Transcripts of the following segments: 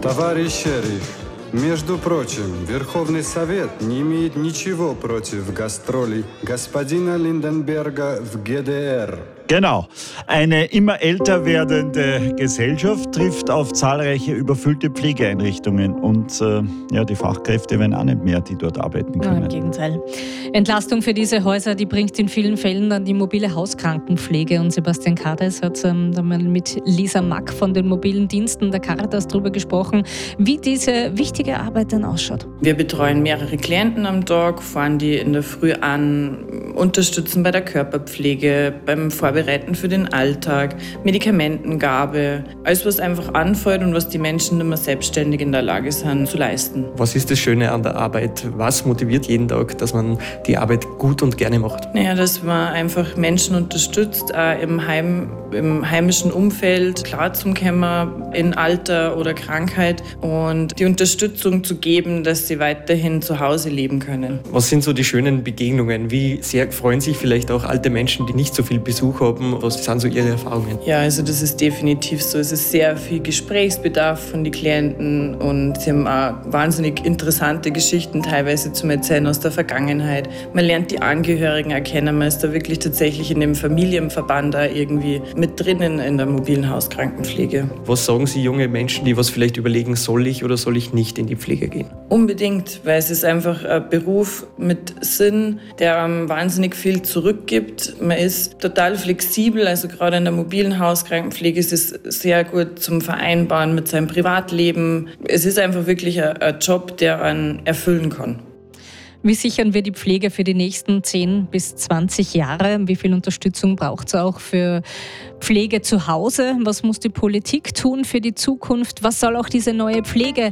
Товарищ шериф, между прочим, Верховный Совет не имеет ничего против гастролей господина Lindenberger в ГДР. Genau. Eine immer älter werdende Gesellschaft trifft auf zahlreiche überfüllte Pflegeeinrichtungen und die Fachkräfte werden auch nicht mehr, die dort arbeiten können. Im Gegenteil. Entlastung für diese Häuser, die bringt in vielen Fällen dann die mobile Hauskrankenpflege. Und Sebastian Kades hat da mal mit Lisa Mack von den mobilen Diensten der Caritas darüber gesprochen, wie diese wichtige Arbeit dann ausschaut. Wir betreuen mehrere Klienten am Tag, fahren die in der Früh an, unterstützen bei der Körperpflege, beim Vorbereiten für den Alltag, Medikamentengabe, alles was einfach anfällt und was die Menschen immer selbstständig in der Lage sind zu leisten. Was ist das Schöne an der Arbeit? Was motiviert jeden Tag, dass man die Arbeit gut und gerne macht? Naja, dass man einfach Menschen unterstützt, auch im heimischen Umfeld klarzukommen, in Alter oder Krankheit und die Unterstützung zu geben, dass sie weiterhin zu Hause leben können. Was sind so die schönen Begegnungen? Wie sehr freuen sich vielleicht auch alte Menschen, die nicht so viel Besuch haben? Was sind so ihre Erfahrungen? Ja, also das ist definitiv so. Es ist sehr viel Gesprächsbedarf von den Klienten und sie haben auch wahnsinnig interessante Geschichten teilweise zum Erzählen aus der Vergangenheit. Man lernt die Angehörigen erkennen, man ist da wirklich tatsächlich in dem Familienverband da irgendwie mit drinnen in der mobilen Hauskrankenpflege. Was sagen Sie junge Menschen, die was vielleicht überlegen, soll ich oder soll ich nicht in die Pflege gehen? Unbedingt, weil es ist einfach ein Beruf mit Sinn, der wahnsinnig viel zurückgibt. Man ist total flexibel, also gerade in der mobilen Hauskrankenpflege ist es sehr gut zum Vereinbaren mit seinem Privatleben. Es ist einfach wirklich ein Job, der einen erfüllen kann. Wie sichern wir die Pflege für die nächsten 10 bis 20 Jahre? Wie viel Unterstützung braucht es auch für Pflege zu Hause? Was muss die Politik tun für die Zukunft? Was soll auch diese neue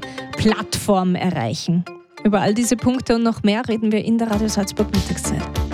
Pflegeplattform erreichen? Über all diese Punkte und noch mehr reden wir in der Radio Salzburg Mittagszeit.